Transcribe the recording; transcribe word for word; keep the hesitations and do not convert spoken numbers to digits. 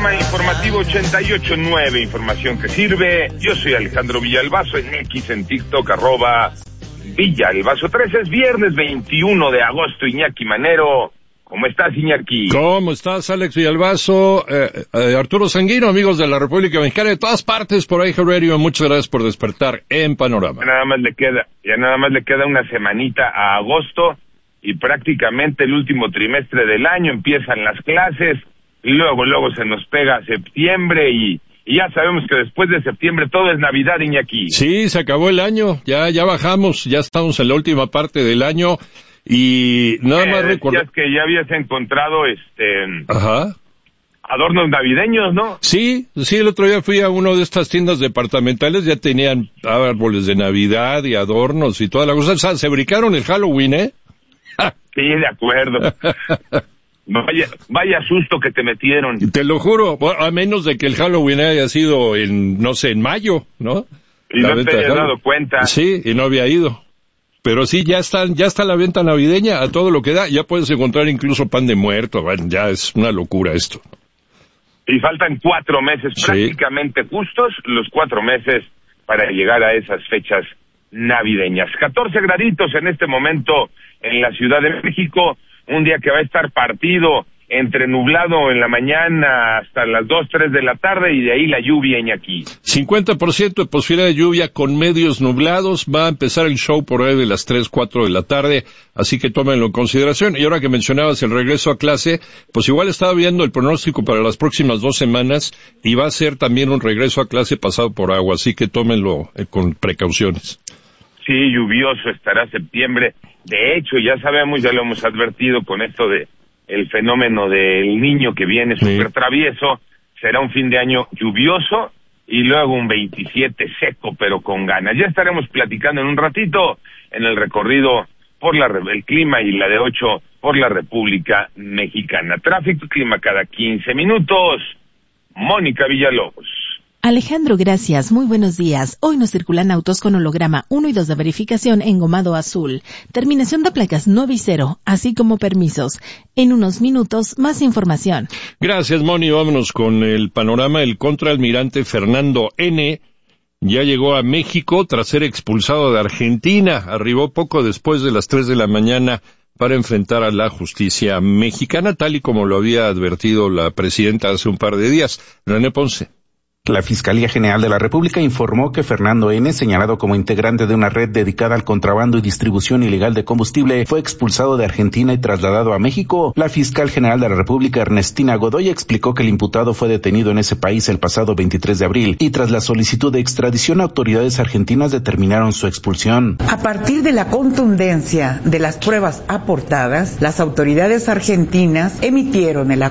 Panorama Informativo ochenta y ocho punto nueve, información que sirve. Yo soy Alejandro Villalbazo, en X, en TikTok, arroba Villalbazo tres. Es viernes veintiuno de agosto, Iñaki Manero. ¿Cómo estás, Iñaki? ¿Cómo estás, Alex Villalbazo? Eh, eh, Arturo Sanguino, amigos de la República Mexicana, de todas partes por iHeart Radio, muchas gracias por despertar en Panorama. Ya nada más le queda, ya nada más le queda una semanita a agosto y prácticamente el último trimestre del año, empiezan las clases, y luego, luego se nos pega septiembre y, y ya sabemos que después de septiembre todo es Navidad, Iñaki. Sí, se acabó el año, ya, ya bajamos, ya estamos en la última parte del año. Y nada eh, más recuerdo que ya habías encontrado este Ajá. adornos navideños, ¿no? Sí, sí, el otro día fui a una de estas tiendas departamentales, ya tenían árboles de Navidad y adornos y toda la cosa. O sea, se brincaron el Halloween, ¿eh? Sí, de acuerdo. Vaya, vaya susto que te metieron. Te lo juro, a menos de que el Halloween haya sido en, no sé, en mayo, ¿no? Y la no te hayas dado cuenta. Sí, y no había ido. Pero sí, ya están, ya está la venta navideña a todo lo que da. Ya puedes encontrar incluso pan de muerto. Bueno, ya es una locura esto. Y faltan cuatro meses, sí. Prácticamente justos los cuatro meses para llegar a esas fechas navideñas. catorce graditos en este momento en la Ciudad de México. Un día que va a estar partido entre nublado en la mañana hasta las dos, tres de la tarde y de ahí la lluvia, Iñaki. cincuenta por ciento de posibilidad de lluvia con medios nublados. Va a empezar el show por ahí de las tres, cuatro de la tarde, así que tómenlo en consideración. Y ahora que mencionabas el regreso a clase, pues igual estaba viendo el pronóstico para las próximas dos semanas y va a ser también un regreso a clase pasado por agua, así que tómenlo eh, con precauciones. Sí, lluvioso estará septiembre. De hecho, ya sabemos, ya lo hemos advertido con esto de el fenómeno del niño que viene súper travieso. Será un fin de año lluvioso y luego un veintisiete seco pero con ganas. Ya estaremos platicando en un ratito en el recorrido por la el clima y la de ocho por la República Mexicana. Tráfico y clima cada quince minutos. Mónica Villalobos. Alejandro, gracias. Muy buenos días. Hoy nos circulan autos con holograma uno y dos de verificación engomado azul. Terminación de placas nueve y cero, así como permisos. En unos minutos, más información. Gracias, Moni. Vámonos con el panorama. El contraalmirante Fernando N. ya llegó a México tras ser expulsado de Argentina. Arribó poco después de las tres de la mañana para enfrentar a la justicia mexicana, tal y como lo había advertido la presidenta hace un par de días. René Ponce. La Fiscalía General de la República informó que Fernando N., señalado como integrante de una red dedicada al contrabando y distribución ilegal de combustible, fue expulsado de Argentina y trasladado a México. La Fiscal General de la República, Ernestina Godoy, explicó que el imputado fue detenido en ese país el pasado veintitrés de abril y tras la solicitud de extradición, autoridades argentinas determinaron su expulsión. A partir de la contundencia de las pruebas aportadas, las autoridades argentinas emitieron el